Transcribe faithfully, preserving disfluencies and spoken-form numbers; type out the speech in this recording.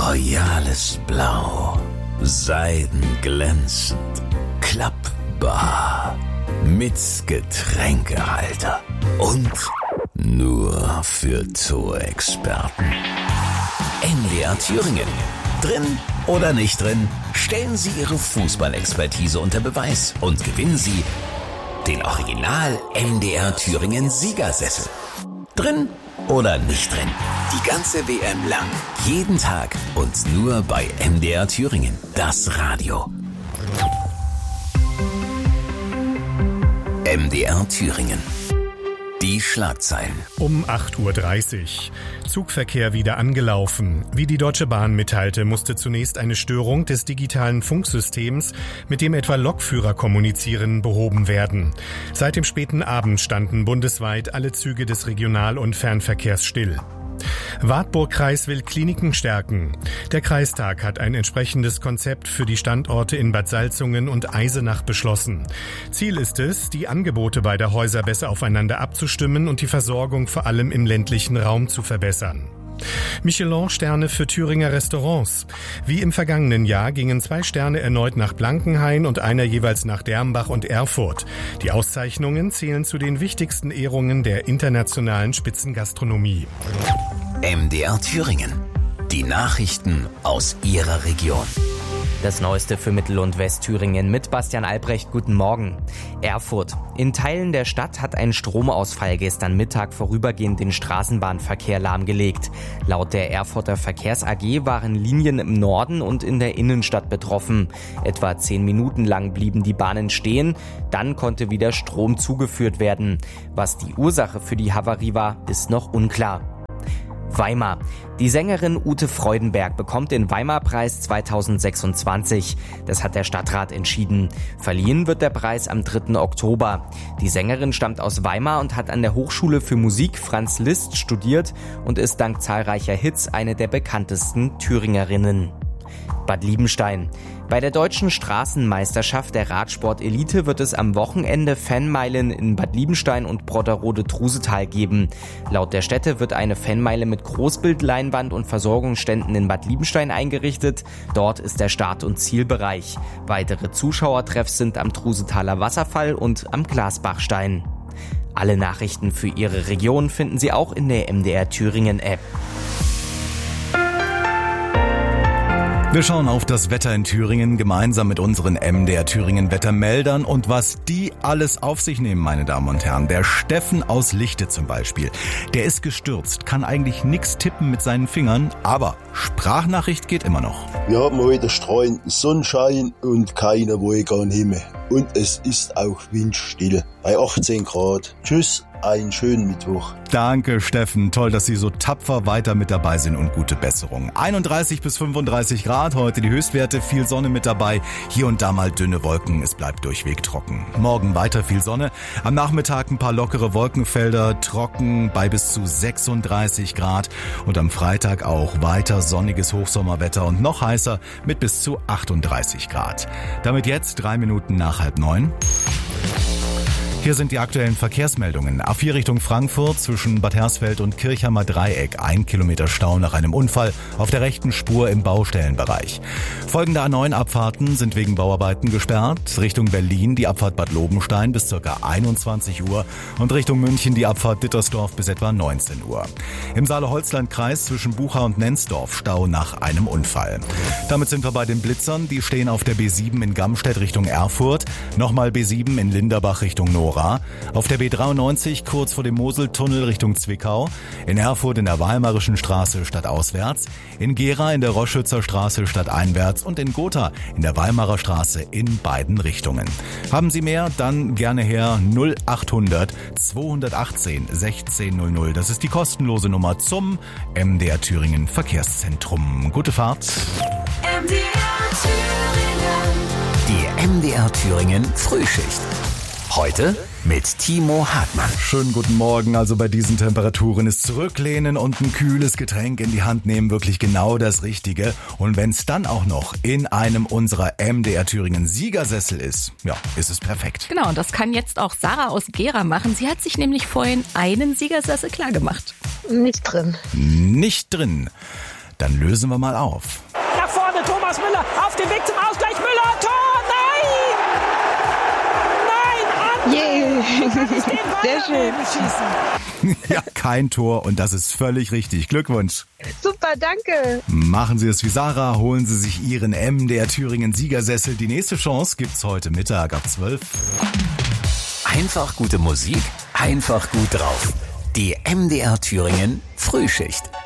royales Blau, seidenglänzend, klappbar, mit Getränkehalter und nur für Zoo-Experten. M D R Thüringen. Drin oder nicht drin, stellen Sie Ihre Fußballexpertise unter Beweis und gewinnen Sie den Original M D R Thüringen Siegersessel. Drin oder nicht drin, die ganze W M lang, jeden Tag und nur bei M D R Thüringen, das Radio. M D R Thüringen. Die Schlagzeilen. Um acht Uhr dreißig. Zugverkehr wieder angelaufen. Wie die Deutsche Bahn mitteilte, musste zunächst eine Störung des digitalen Funksystems, mit dem etwa Lokführer kommunizieren, behoben werden. Seit dem späten Abend standen bundesweit alle Züge des Regional- und Fernverkehrs still. Wartburg-Kreis will Kliniken stärken. Der Kreistag hat ein entsprechendes Konzept für die Standorte in Bad Salzungen und Eisenach beschlossen. Ziel ist es, die Angebote beider Häuser besser aufeinander abzustimmen und die Versorgung vor allem im ländlichen Raum zu verbessern. Michelin-Sterne für Thüringer Restaurants. Wie im vergangenen Jahr gingen zwei Sterne erneut nach Blankenhain und einer jeweils nach Dermbach und Erfurt. Die Auszeichnungen zählen zu den wichtigsten Ehrungen der internationalen Spitzengastronomie. M D R Thüringen. Die Nachrichten aus Ihrer Region. Das Neueste für Mittel- und Westthüringen mit Bastian Albrecht. Guten Morgen. Erfurt. In Teilen der Stadt hat ein Stromausfall gestern Mittag vorübergehend den Straßenbahnverkehr lahmgelegt. Laut der Erfurter Verkehrs A G waren Linien im Norden und in der Innenstadt betroffen. Etwa zehn Minuten lang blieben die Bahnen stehen. Dann konnte wieder Strom zugeführt werden. Was die Ursache für die Havarie war, ist noch unklar. Weimar. Die Sängerin Ute Freudenberg bekommt den Weimar-Preis zweitausendsechsundzwanzig. Das hat der Stadtrat entschieden. Verliehen wird der Preis am dritten Oktober. Die Sängerin stammt aus Weimar und hat an der Hochschule für Musik Franz Liszt studiert und ist dank zahlreicher Hits eine der bekanntesten Thüringerinnen. Bad Liebenstein. Bei der deutschen Straßenmeisterschaft der Radsport-Elite wird es am Wochenende Fanmeilen in Bad Liebenstein und Brotterode-Trusetal geben. Laut der Städte wird eine Fanmeile mit Großbildleinwand und Versorgungsständen in Bad Liebenstein eingerichtet. Dort ist der Start- und Zielbereich. Weitere Zuschauertreffs sind am Trusetaler Wasserfall und am Glasbachstein. Alle Nachrichten für Ihre Region finden Sie auch in der M D R Thüringen App. Wir schauen auf das Wetter in Thüringen gemeinsam mit unseren M D R Thüringen Wettermeldern und was die alles auf sich nehmen, meine Damen und Herren. Der Steffen aus Lichte zum Beispiel, der ist gestürzt, kann eigentlich nichts tippen mit seinen Fingern, aber Sprachnachricht geht immer noch. Wir haben heute strahlenden Sonnenschein und keine Wolke am Himmel. Und es ist auch windstill bei achtzehn Grad. Tschüss. Einen schönen Mittwoch. Danke, Steffen. Toll, dass Sie so tapfer weiter mit dabei sind und gute Besserung. einunddreißig bis fünfunddreißig Grad, heute die Höchstwerte, viel Sonne mit dabei. Hier und da mal dünne Wolken, es bleibt durchweg trocken. Morgen weiter viel Sonne, am Nachmittag ein paar lockere Wolkenfelder, trocken bei bis zu sechsunddreißig Grad. Und am Freitag auch weiter sonniges Hochsommerwetter und noch heißer mit bis zu achtunddreißig Grad. Damit jetzt drei Minuten nach halb neun. Hier sind die aktuellen Verkehrsmeldungen. A vier Richtung Frankfurt zwischen Bad Hersfeld und Kirchhammer Dreieck. Ein Kilometer Stau nach einem Unfall auf der rechten Spur im Baustellenbereich. Folgende A neun Abfahrten sind wegen Bauarbeiten gesperrt. Richtung Berlin die Abfahrt Bad Lobenstein bis ca. einundzwanzig Uhr und Richtung München die Abfahrt Dittersdorf bis etwa neunzehn Uhr. Im Saale-Holzland-Kreis zwischen Bucha und Nensdorf Stau nach einem Unfall. Damit sind wir bei den Blitzern. Die stehen auf der B sieben in Gamstedt Richtung Erfurt. Nochmal B sieben in Linderbach Richtung Nora. Auf der B dreiundneunzig kurz vor dem Moseltunnel Richtung Zwickau. In Erfurt in der Weimarischen Straße stadtauswärts. In Gera in der Roschützer Straße stadteinwärts und in Gotha in der Weimarer Straße in beiden Richtungen. Haben Sie mehr? Dann gerne her null achthundert zweihundertachtzehn sechzehn null null. Das ist die kostenlose Nummer zum M D R Thüringen Verkehrszentrum. Gute Fahrt. M D R Thüringen. Die M D R Thüringen Frühschicht. Heute mit Timo Hartmann. Schönen guten Morgen. Also bei diesen Temperaturen ist zurücklehnen und ein kühles Getränk in die Hand nehmen wirklich genau das Richtige. Und wenn es dann auch noch in einem unserer M D R Thüringen Siegersessel ist, ja, ist es perfekt. Genau, und das kann jetzt auch Sarah aus Gera machen. Sie hat sich nämlich vorhin einen Siegersessel klargemacht. Nicht drin. Nicht drin. Dann lösen wir mal auf. Nach vorne, Thomas Müller, auf dem Weg zum Ausgleich, Müller, Tor, nein! Nein, Yeah. Sehr schön. Schießen. Ja, kein Tor und das ist völlig richtig. Glückwunsch. Super, danke. Machen Sie es wie Sarah, holen Sie sich Ihren M D R Thüringen Siegersessel. Die nächste Chance gibt's heute Mittag ab zwölf. Einfach gute Musik, einfach gut drauf. Die M D R Thüringen Frühschicht.